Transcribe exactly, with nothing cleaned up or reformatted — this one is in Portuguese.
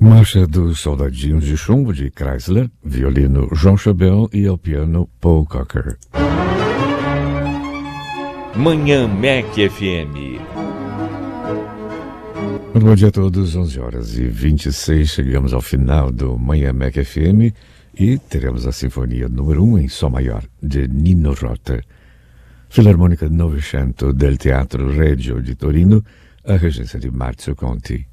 Marcha dos Soldadinhos de Chumbo, de Chrysler, violino João Chabel e ao piano Paul Cocker. Manhã Mac F M. Bom dia a todos, onze horas e vinte e seis, chegamos ao final do Manhã Mac F M e teremos a Sinfonia número um em Sol Maior, de Nino Rota. Filarmônica Novecento del Teatro Regio de Torino, a regência de Márcio Conti.